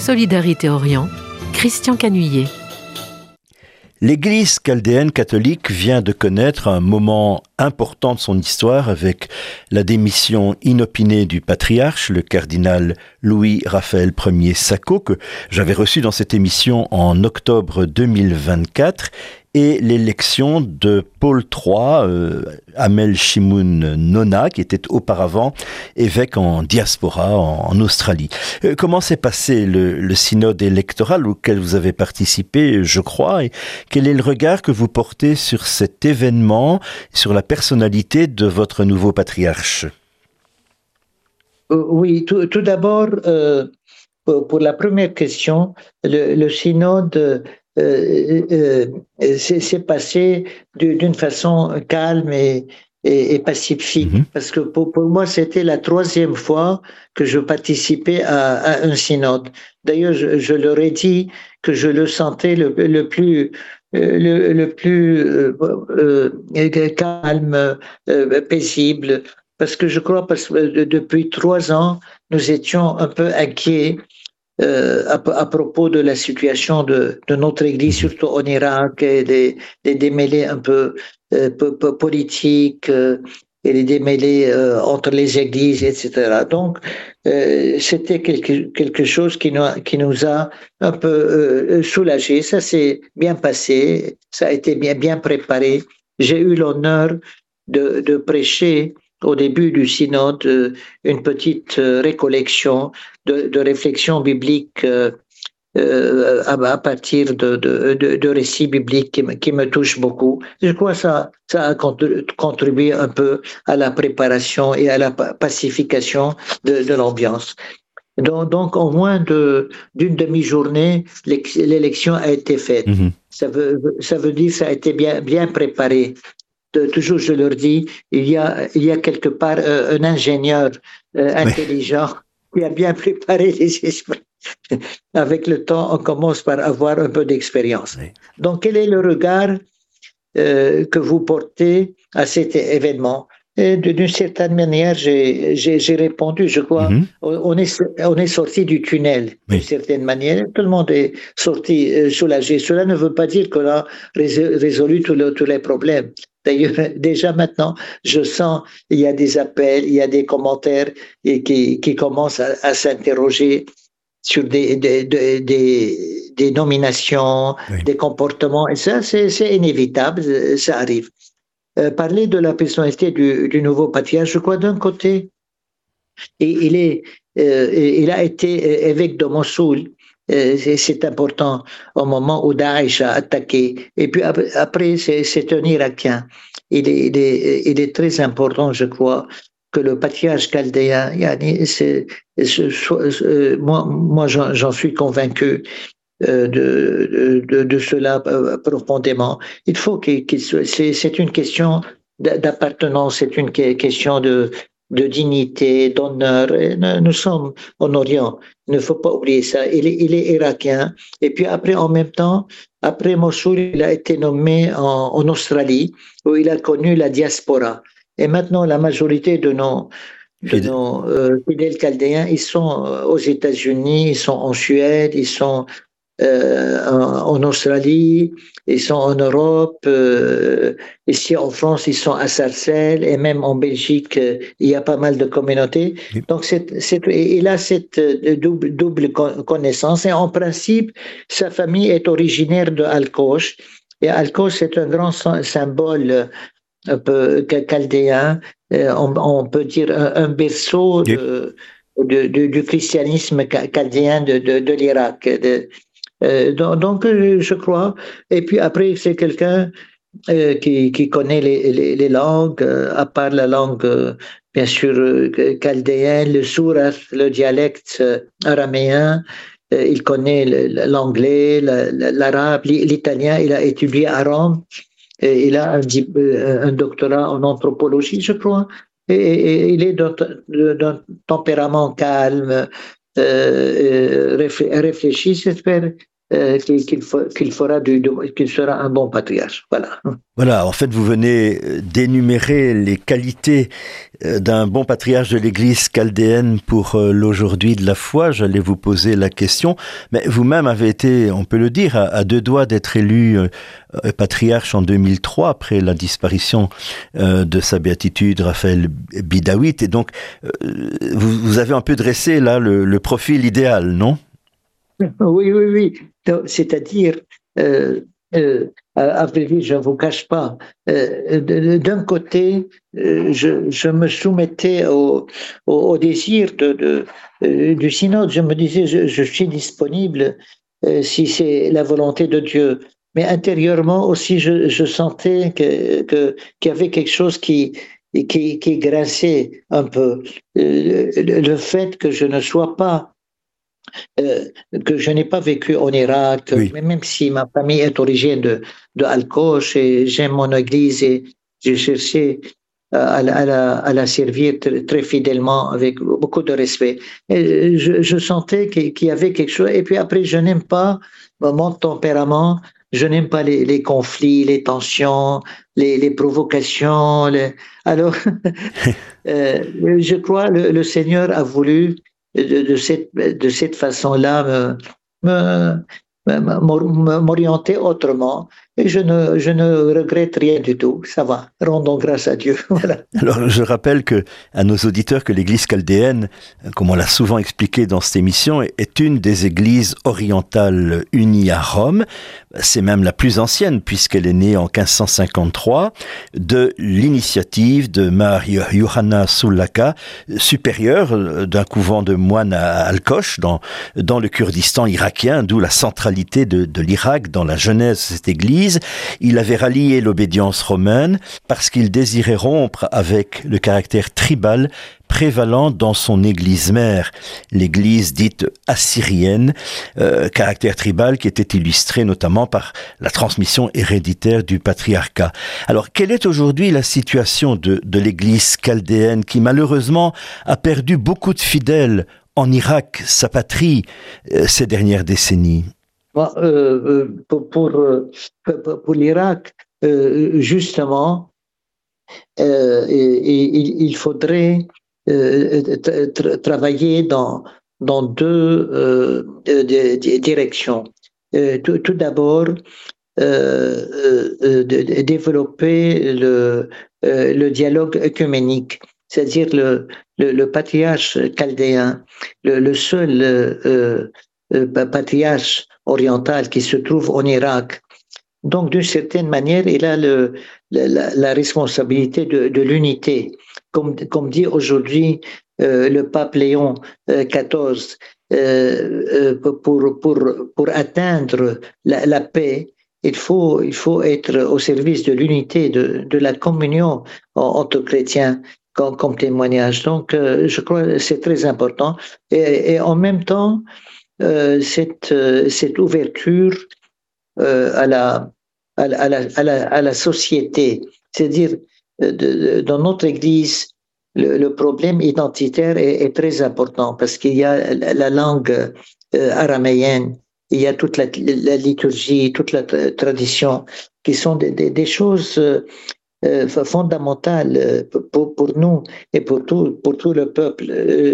Solidarité Orient, Christian Canuillet. L'Église chaldéenne catholique vient de connaître un moment important de son histoire avec la démission inopinée du patriarche, le cardinal Louis-Raphaël Ier Sacco, que j'avais reçu dans cette émission en octobre 2024, et l'élection de Paul III, Amel Shimoun Nona, qui était auparavant évêque en diaspora en Australie. Comment s'est passé le synode électoral auquel vous avez participé, je crois, et quel est le regard que vous portez sur cet événement, sur la personnalité de votre nouveau patriarche? Oui, tout d'abord, pour la première question, le synode s'est passé d'une façon calme et pacifique, parce que pour moi, c'était la troisième fois que je participais à un synode. D'ailleurs, je leur ai dit que je le sentais le plus calme, paisible, parce que je crois que depuis 3 ans, nous étions un peu inquiets à propos de la situation de notre Église, surtout en Irak, et des démêlés un peu politiques et les démêlés entre les églises, etc. Donc, c'était quelque chose qui nous a un peu soulagés. Ça s'est bien passé, ça a été bien préparé. J'ai eu l'honneur de prêcher au début du synode une petite récollection de réflexion biblique à partir de récits bibliques qui me touchent beaucoup. Je crois que ça a contribué un peu à la préparation et à la pacification de l'ambiance. Donc, en moins d'une demi-journée, l'élection a été faite. Ça veut dire que ça a été bien préparé. Toujours, je leur dis, il y a quelque part un ingénieur intelligent qui a bien préparé les esprits. Avec le temps, on commence par avoir un peu d'expérience. Oui. Donc, quel est le regard que vous portez à cet événement? Et d'une certaine manière, j'ai répondu, je crois, on est sorti du tunnel, d'une certaine manière. Tout le monde est sorti soulagé. Cela ne veut pas dire qu'on a résolu tous les problèmes. D'ailleurs, déjà maintenant, je sens il y a des appels, il y a des commentaires qui commencent à s'interroger sur des nominations, des comportements. Et ça, c'est inévitable, ça arrive. Parler de la personnalité du nouveau patriarche, je crois d'un côté, il a été évêque de Mossoul. C'est important au moment où Daesh a attaqué. Et puis après, c'est un Irakien. Il est très important, je crois, que le patriarche chaldéen, moi j'en suis convaincu de cela profondément. Il faut c'est une question d'appartenance, c'est une question de dignité, d'honneur. Nous sommes en Orient, il ne faut pas oublier ça. Il est irakien. Et puis après, en même temps, après Mossoul, il a été nommé en Australie, où il a connu la diaspora. Et maintenant, la majorité de nos fidèles chaldéens, ils sont aux États-Unis, ils sont en Suède, ils sont en Australie, ils sont en Europe, ici en France, ils sont à Sarcelles, et même en Belgique, il y a pas mal de communautés. Donc, il a cette double connaissance. Et en principe, sa famille est originaire de Alcoche. Et Alcoche, c'est un grand symbole un peu chaldéen, on peut dire un berceau du christianisme chaldéen de l'Irak. Donc, je crois. Et puis après, c'est quelqu'un qui connaît les langues, à part la langue, bien sûr, chaldéenne, le sourath, le dialecte araméen. Il connaît l'anglais, l'arabe, l'italien. Il a étudié à Rome. Il a un doctorat en anthropologie, je crois, et il est d'un tempérament calme, réfléchi, j'espère, qu'il sera un bon patriarche. Voilà. Voilà, en fait, vous venez d'énumérer les qualités d'un bon patriarche de l'Église chaldéenne pour l'aujourd'hui de la foi. J'allais vous poser la question, mais vous-même avez été, on peut le dire, à deux doigts d'être élu patriarche en 2003 après la disparition de sa béatitude Raphaël Bidawit. Et donc, vous avez un peu dressé là le profil idéal, non? Oui. C'est-à-dire, à vrai dire, je ne vous cache pas, d'un côté, je me soumettais au désir du synode. Je me disais, je suis disponible si c'est la volonté de Dieu. Mais intérieurement aussi, je sentais qu'il y avait quelque chose qui grinçait un peu. Le fait que je ne sois pas que je n'ai pas vécu en Irak, Oui. même si ma famille est originaire de Al-Koch et j'aime mon église et j'ai cherché à la servir très fidèlement avec beaucoup de respect. Et je sentais qu'il y avait quelque chose. Et puis après, je n'aime pas mon tempérament, je n'aime pas les conflits, les tensions, les provocations. Alors, je crois le Seigneur a voulu de cette façon-là m'orienter autrement et je ne regrette rien du tout. Ça va. Rendons grâce à Dieu. Voilà. Alors, je rappelle à nos auditeurs que l'Église chaldéenne, comme on l'a souvent expliqué dans cette émission, est une des églises orientales unies à Rome. C'est même la plus ancienne puisqu'elle est née en 1553 de l'initiative de Mère Johanna Sulaka, supérieure d'un couvent de moines à Al-Koch dans le Kurdistan irakien, d'où la centralité de l'Irak dans la genèse de cette église. Il avait rallié l'obédience romaine parce qu'il désirait rompre avec le caractère tribal prévalant dans son église mère, l'église dite assyrienne, caractère tribal qui était illustré notamment par la transmission héréditaire du patriarcat. Alors, quelle est aujourd'hui la situation de l'église chaldéenne qui malheureusement a perdu beaucoup de fidèles en Irak, sa patrie, ces dernières décennies? Pour l'Irak, justement, il faudrait travailler dans deux directions. Tout d'abord, développer le dialogue œcuménique, c'est-à-dire le patriarche chaldéen, le seul patriarche oriental qui se trouve en Irak. Donc, d'une certaine manière, il a la responsabilité de l'unité. Comme dit aujourd'hui le pape Léon XIV, pour atteindre la paix, il faut être au service de l'unité, de la communion entre chrétiens comme témoignage. Donc, je crois que c'est très important. Et en même temps, cette ouverture à la société, c'est-à-dire dans notre Église, le problème identitaire est très important parce qu'il y a la langue araméenne, il y a toute la liturgie, toute la tradition qui sont des choses fondamentales pour nous et pour tout le peuple.